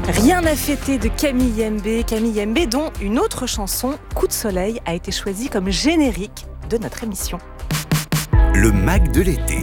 Rien à fêter de Camille Yembe dont une autre chanson, Coup de soleil, a été choisie comme générique de notre émission. Le Mac de l'été.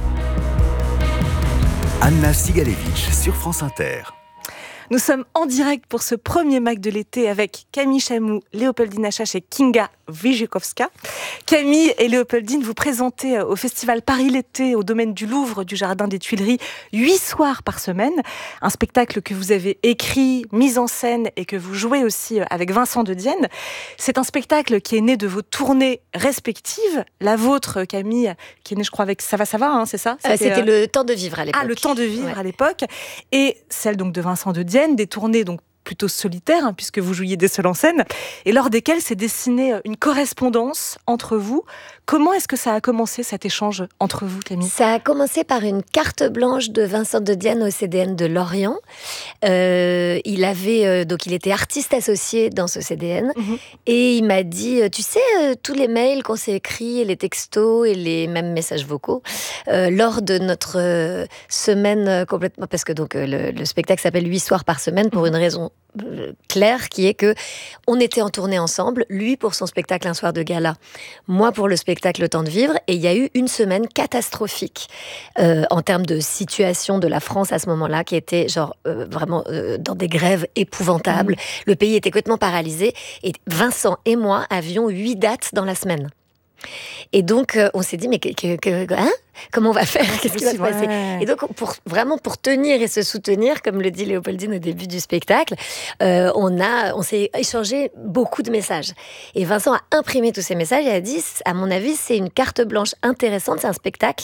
Anna Sigalevitch sur France Inter. Nous sommes en direct pour ce premier Mac de l'été avec Camille Chamou, Léopoldine Achache et Kinga Wyrzykowska. Camille et Léopoldine, vous présentez au festival Paris l'été au domaine du Louvre du Jardin des Tuileries 8 soirs par semaine. Un spectacle que vous avez écrit, mis en scène et que vous jouez aussi avec Vincent de Dienne. C'est un spectacle qui est né de vos tournées respectives. La vôtre, Camille, qui est née, je crois, avec Ça va, c'est ça ? C'était Le temps de vivre à l'époque. Ah, Le temps de vivre à l'époque. Et celle donc de Vincent de Dienne, des tournées donc plutôt solitaires, puisque vous jouiez des seuls en scène, et lors desquelles s'est dessinée une correspondance entre vous. Comment est-ce que ça a commencé, cet échange entre vous, Camille ? Ça a commencé par une carte blanche de Vincent de Dienne au CDN de Lorient. Il était artiste associé dans ce CDN, et il m'a dit, tu sais, tous les mails qu'on s'est écrits, et les textos, et les mêmes messages vocaux, lors de notre semaine complètement, parce que donc le spectacle s'appelle 8 soirs par semaine pour une raison claire, qui est que on était en tournée ensemble, lui pour son spectacle Un soir de gala, moi pour le spectacle Le temps de vivre, et il y a eu une semaine catastrophique en termes de situation de la France à ce moment-là, qui était vraiment dans des grèves épouvantables. Le pays était complètement paralysé, et Vincent et moi avions 8 dates dans la semaine. Et donc on s'est dit mais comment on va faire ? Qu'est-ce qui va se passer ? Et donc pour tenir et se soutenir, comme le dit Léopoldine au début du spectacle, on s'est échangé beaucoup de messages. Et Vincent a imprimé tous ces messages et a dit, à mon avis, c'est une carte blanche intéressante. C'est un spectacle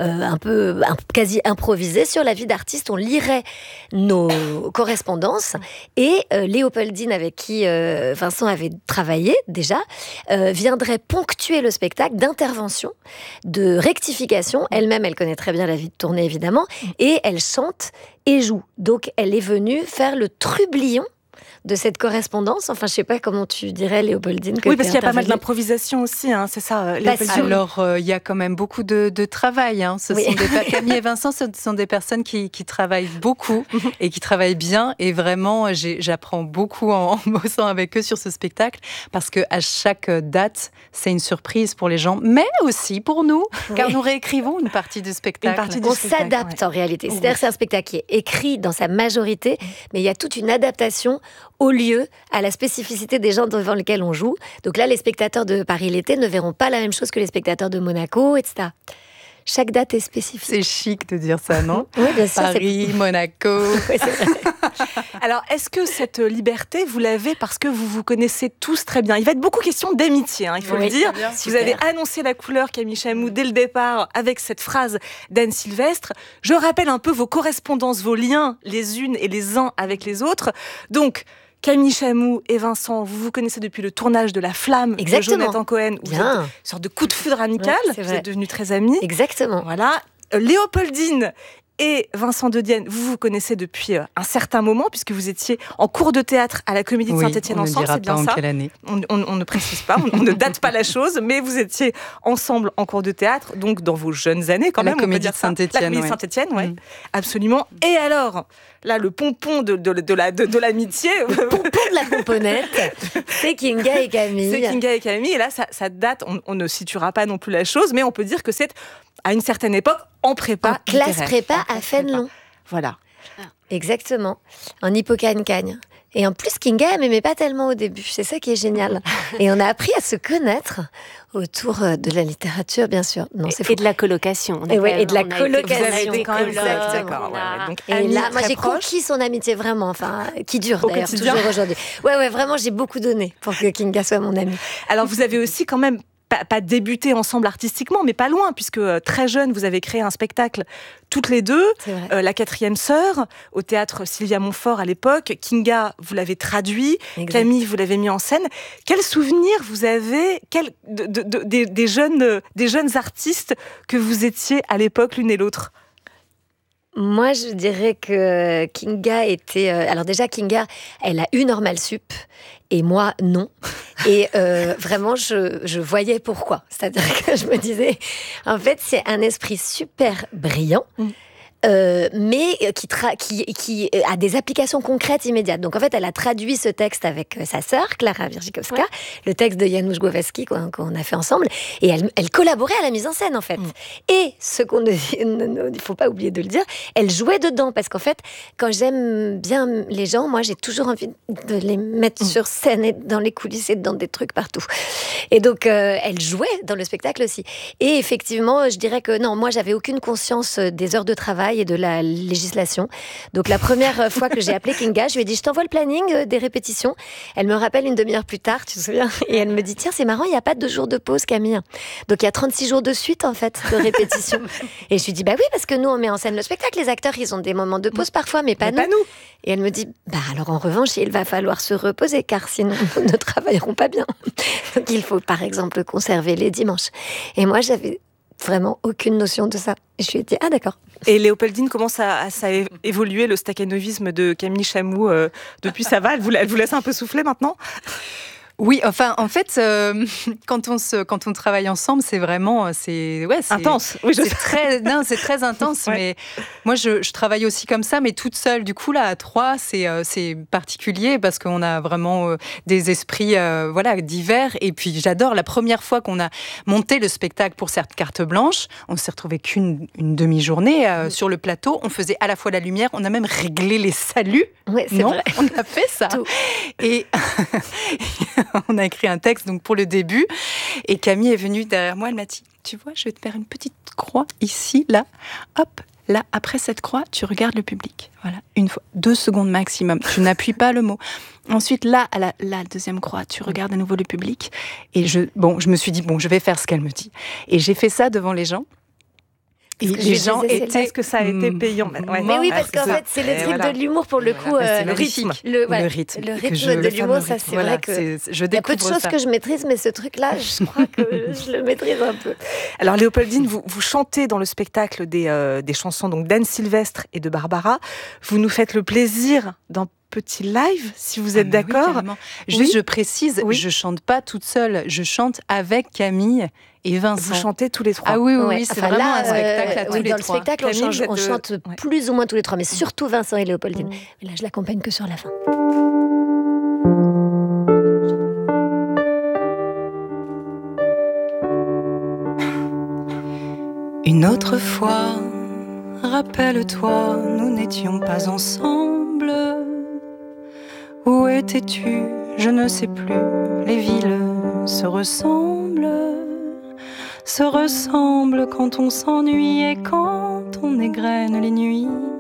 quasi improvisé sur la vie d'artiste. On lirait nos correspondances, et Léopoldine, avec qui Vincent avait travaillé déjà, viendrait ponctuer le spectacle d'intervention, de rectification. Elle-même, elle connaît très bien la vie de tournée, évidemment, et elle chante et joue. Donc, elle est venue faire le trublion de cette correspondance. Enfin, je sais pas comment tu dirais, Léopoldine. Oui, parce qu'il y a pas mal d'improvisation aussi, c'est ça, Léopoldine. Alors, il y a quand même beaucoup de travail. Camille et Vincent, ce sont des personnes qui travaillent beaucoup et qui travaillent bien. Et vraiment, j'apprends beaucoup en bossant avec eux sur ce spectacle, parce qu'à chaque date, c'est une surprise pour les gens, mais aussi pour nous, car nous réécrivons une partie du spectacle. On s'adapte en réalité. C'est-à-dire que c'est un spectacle qui est écrit dans sa majorité, mais il y a toute une adaptation au lieu, à la spécificité des gens devant lesquels on joue. Donc là, les spectateurs de Paris l'été ne verront pas la même chose que les spectateurs de Monaco, etc. Chaque date est spécifique. C'est chic de dire ça, non ? Oui, bien sûr. Paris, Monaco. Oui, c'est vrai. Alors, est-ce que cette liberté, vous l'avez parce que vous vous connaissez tous très bien ? Il va être beaucoup question d'amitié, il faut le dire. Bien, vous avez annoncé la couleur, Camille Chamou, dès le départ, avec cette phrase d'Anne Sylvestre. Je rappelle un peu vos correspondances, vos liens les unes et les uns avec les autres. Donc, Camille Chamou et Vincent, vous vous connaissez depuis le tournage de La Flamme de Jonathan Cohen, où vous êtes une sorte de coup de foudre amical, vous êtes devenus très amis. Exactement. Voilà. Léopoldine et Vincent de Dienne, vous vous connaissez depuis un certain moment, puisque vous étiez en cours de théâtre à la Comédie de Saint-Étienne ensemble, c'est bien ça ? On ne dira pas en quelle année. On ne précise pas, on ne date pas la chose, mais vous étiez ensemble en cours de théâtre, donc dans vos jeunes années quand même. La Comédie de Saint-Étienne. La Comédie de Saint-Étienne, oui, absolument. Et alors, là, le pompon de l'amitié... Le pompon de la pomponnette, c'est Kinga et Camille. C'est Kinga et Camille, et là, ça date, on ne situera pas non plus la chose, mais on peut dire que c'est, à une certaine époque, en prépa en classe littéraire. prépa à Fénelon. Voilà. Exactement. En hippocagne-cagne. Et en plus, Kinga, elle m'aimait pas tellement au début. C'est ça qui est génial. Et on a appris à se connaître autour de la littérature, bien sûr. Non, c'est faux. Et de la colocation. Et de la colocation. Vous avez été quand même Exactement. Donc, et là, moi, j'ai conquis son amitié vraiment, qui dure d'ailleurs toujours aujourd'hui. Ouais, vraiment, j'ai beaucoup donné pour que Kinga soit mon amie. Alors, vous avez aussi quand même pas débuté ensemble artistiquement, mais pas loin, puisque très jeune, vous avez créé un spectacle toutes les deux, La quatrième sœur, au théâtre Sylvia Montfort à l'époque. Kinga, vous l'avez traduit, exact. Camille, vous l'avez mis en scène. Quel souvenir vous avez des jeunes artistes que vous étiez à l'époque l'une et l'autre ? Moi, je dirais que Kinga était... alors déjà, Kinga, elle a eu Normal Sup, et moi, non. Et vraiment, je voyais pourquoi. C'est-à-dire que je me disais, en fait, c'est un esprit super brillant, mais qui a des applications concrètes immédiates. Donc en fait, elle a traduit ce texte avec sa sœur, Klara Wierzchowska, le texte de Janusz Głowacki qu'on a fait ensemble, et elle collaborait à la mise en scène en fait. Et ce qu'on il faut pas oublier de le dire, elle jouait dedans, parce qu'en fait, quand j'aime bien les gens, moi j'ai toujours envie de les mettre sur scène et dans les coulisses et dans des trucs partout. Et donc elle jouait dans le spectacle aussi. Et effectivement, je dirais que non, moi j'avais aucune conscience des heures de travail et de la législation. Donc la première fois que j'ai appelé Kinga, je lui ai dit, je t'envoie le planning des répétitions. Elle me rappelle une demi-heure plus tard, tu te souviens? Et elle me dit, tiens, c'est marrant, il n'y a pas de jours de pause, Camille. Donc il y a 36 jours de suite en fait de répétition. Et je lui dis, bah oui, parce que nous on met en scène le spectacle, les acteurs ils ont des moments de pause parfois, mais pas nous. Et elle me dit, bah alors en revanche, il va falloir se reposer, car sinon nous ne travaillerons pas bien. Donc il faut par exemple conserver les dimanches. Et moi j'avais vraiment aucune notion de ça. Et je lui ai dit, ah d'accord. Et Léopoldine, comment ça a évolué le staccanovisme de Camille Chamou depuis? Ça va, elle vous laisse un peu souffler maintenant? Oui, enfin, en fait, quand on travaille ensemble, c'est vraiment, c'est intense. Oui, c'est très intense. Ouais. Mais moi, je travaille aussi comme ça, mais toute seule. Du coup, là, à 3, c'est particulier parce qu'on a vraiment des esprits, divers. Et puis, j'adore. La première fois qu'on a monté le spectacle pour cette carte blanche, on s'est retrouvés qu'une demi-journée sur le plateau. On faisait à la fois la lumière, on a même réglé les saluts. Oui, c'est vrai. On a fait ça. Tout. Et on a écrit un texte donc pour le début, et Camille est venue derrière moi, elle m'a dit, tu vois, je vais te faire une petite croix ici, là, hop, là, après cette croix, tu regardes le public, voilà, une fois, 2 secondes maximum, tu n'appuies pas le mot. Ensuite, là, à la deuxième croix, tu regardes à nouveau le public, et je me suis dit, je vais faire ce qu'elle me dit. Et j'ai fait ça devant les gens. Et les gens étaient... Est-ce que ça a été payant? Mais oui, parce qu'en fait, c'est le truc de l'humour pour le coup. Le rythme. Le rythme de l'humour, ça c'est vrai que... Il y a peu de choses que je maîtrise, mais ce truc-là, je crois que je le maîtrise un peu. Alors Léopoldine, vous chantez dans le spectacle des chansons donc d'Anne Sylvestre et de Barbara. Vous nous faites le plaisir d'un petit live, si vous êtes d'accord. Oui, juste, je précise, je chante pas toute seule, je chante avec Camille et Vincent. Vous chantez tous les 3. Ah oui, c'est vraiment un spectacle à tous les 3. Dans le spectacle, on chante plus ou moins tous les 3, mais surtout Vincent et Léopoldine. Et là, je l'accompagne que sur la fin. Une autre fois, rappelle-toi, nous n'étions pas ensemble. Où étais-tu? Je ne sais plus. Les villes se ressemblent quand on s'ennuie et quand on égrène les nuits.